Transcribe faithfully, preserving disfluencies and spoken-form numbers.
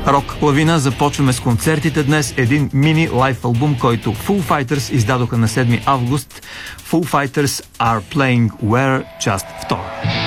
Рок лавина започваме с концертите днес. Един мини лайф албум, който Foo Fighters издадоха на седми август. Foo Fighters are playing We're Just втора.